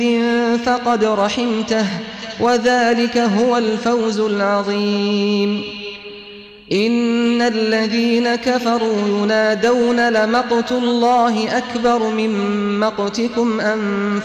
فقد رحمته وذلك هو الفوز العظيم. إن الذين كفروا ينادون لمقت الله أكبر من مقتكم أنفسكم